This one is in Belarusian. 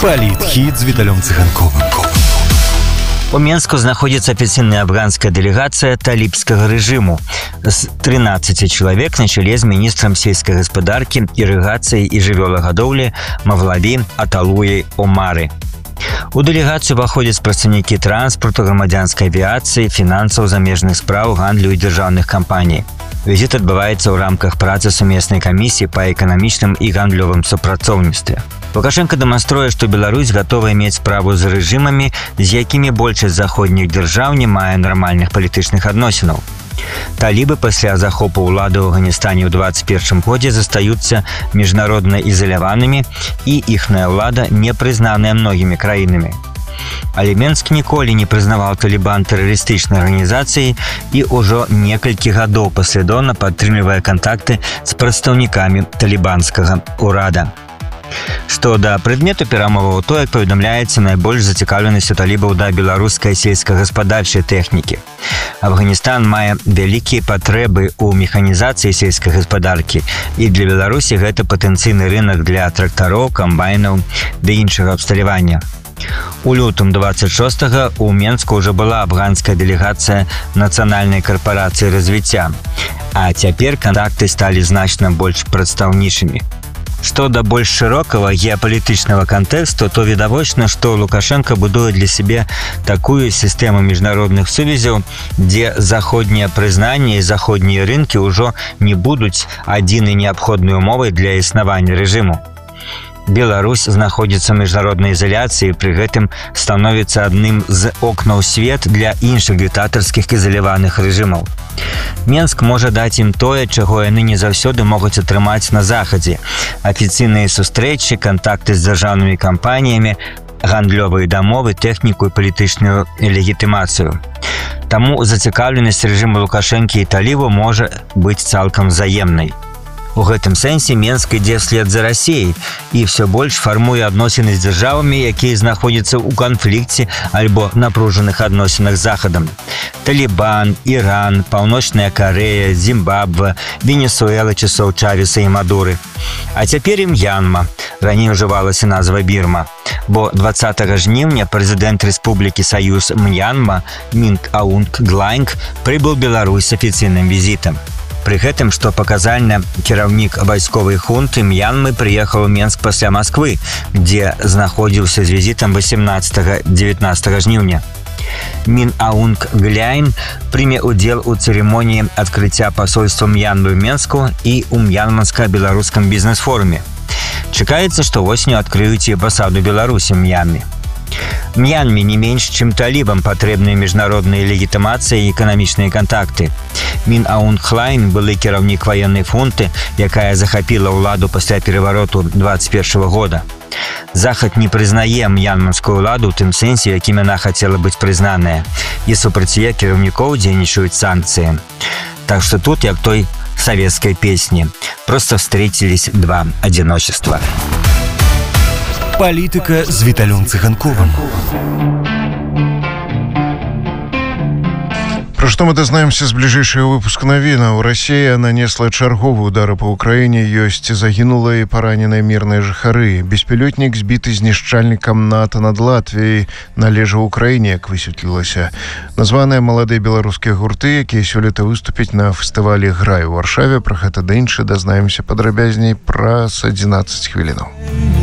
Палітхід з Віталем Циганковым. У Менску знаходзіцца афіцыйная афганская дэлегацыя талібскага рэжыму з 13 чалавек на чале з міністрам сельскай гаспадаркі, ірыгацыі і жывёлагадоўлі Мавлаві Аталуяй Омары. У дэлегацыю ўваходзяць прадстаўнікі транспарту, грамадзянскай авіяцыі, фінансаў, замежных спраў, гандлю і дзяржаўных кампаній. Візіт адбываецца ў рамках працы сумеснай камісіі па эканамічным і гандлёвым супрацоўніцтве. Лукашенко дэманструе, што Беларусь гатова мець справу з рэжымамі, з якімі большасць заходніх дзяржаў не мае нармальных палітычных адносінаў. Талібы пасля захопу ўлады ў Афганістане ў 21 годзе застаюцца міжнародна ізаляванымі і іхная ўлада не прызнаная многімі краінамі. Але Менск ніколі не прызнаваў Талібан тэрарыстычнай арганізацыяй і ўжо некалькі гадоў паслядоўна падтрымлівае кантакты з прадстаўнікамі талібанскага ўрада. Што да прадмету перамоваў, то, як паведамляецца, найбольш зацікаўленасць у талібаў да беларускай сельскагаспадарчай тэхнікі. Афганістан мае вялікія патрэбы ў механізацыі сельскай гаспадаркі, і для Беларусі гэта патэнцыйны рынак для трактароў, камбайнаў ды іншага абсталявання. У лютым 26-го у Менску ўжо была афганская дэлегацыя нацыянальнай карпорацыі развіцця, а цяпер кантакты сталі значна больш прадстаўнічымі. Што да больш шырокага геапалітычнага кантэксту, то відавочна, што Лукашенко будуе для сябе такую сістэму міжнародных сувязяў, дзе заходнія прызнанні і заходнія рынкі ўжо не будуць адзінай неабходнай умовай для існавання рэжыму. Беларусь знаходзіцца ў міжнароднай ізаляцыі, пры гэтым становіцца адным з окнаў свет для іншых дыктатарскіх ізаляваных рэжымаў. Менск можа даць ім тое, чаго яны не заўсёды могуць атрымаць на захадзе: афіцыйныя сустрэчы, кантакты з дзяржаўнымі кампаніямі, гандлёвыя дамовы, тэхніку і палітычную легітымацыю. Таму зацікаўленасць рэжыму Лукашэнкі і талібаў можа быць цалкам взаемнай. У гэтым сэнсе Менск ідзе вслед за Расіяй і ўсё больш фармуе адносіны з дзяржавамі, якія знаходзяцца ў канфлікце альбо напружаных адносінах з Захадам. Талібан, Іран, Паўночная Карэя, Зімбабве, Венесуэла часоў Чавеса і Мадуры. А цяпер і М'янма, раней ужывалася назва Бірма, бо 20 жніўня прэзідэнт Рэспублікі Саюз М'янма Минт Аунг Глайнг прыбыў Беларусь з афіцыйным візітам. Пры гэтым, што паказальна, кіраўнік вайсковай хунты М'янмы прыехаў у Менск пасля Масквы, дзе знаходзіўся з візітам 18-19 жніўня. Мин Аунг Гляйн прыме ўдзел у цырымоніі адкрыцця пасольства М'янмы ў Менску і ў м'янманска-беларускам бізнес-форуме. Чакаецца, што восенню адкрыюць і амбасаду Беларусі ў М'янме. М'янме не менш, чым талібам патрэбныя міжнародныя легітымацыі і эканамічныя кантакты. Мин Аунг Глайн былы кіраўнік ваеннай фунты, якая захапіла ўладу пасля перавароту 21 года. Захад не прызнае м'янманскую ўладу ў тым сэнсе, якім яна хацела быць прызнаная, і супраць яе кіраўнікоў дзейнічаюць санкцыі. Так што тут, як той савецкай песні, просто встретились два одиночества. Палітыка з Віталем Циганковым. Про што мы дазнаемся з бліжэйшага выпуска навінаў. Расія нанесла чарговы удар па ўкраіне, ёсць загінулыя і параненыя мірныя жыхары. Беспілётнік збіты знішчальнікам НАТО над Латвіяй належаў Украіне, як высветлілася. Названыя маладыя беларускія гурты, якія сёлета выступяць на фестывалі «Грай» у Варшаве. Пра гэта да іншае дазнаемся падрабязней праз 11 хвілінаў.